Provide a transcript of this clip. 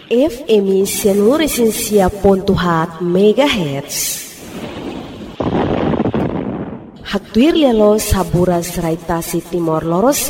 FM Sianuresinsia.hat MHz. Haktuir lialo saburas raitasi Timor Lorosa.